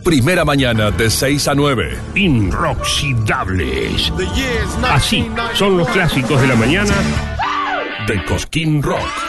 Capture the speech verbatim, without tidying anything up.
Primera mañana de seis a nueve. Inoxidables. Así son los clásicos de la mañana de Cosquín Rock.